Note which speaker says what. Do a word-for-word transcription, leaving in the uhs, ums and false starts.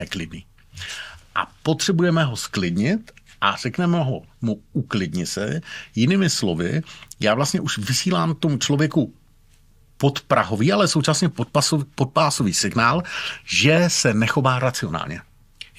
Speaker 1: neklidný. A potřebujeme ho sklidnit a řekneme ho, mu uklidni se. Jinými slovy, já vlastně už vysílám tomu člověku podprahový, ale současně podpasový, podpásový signál, že se nechová racionálně.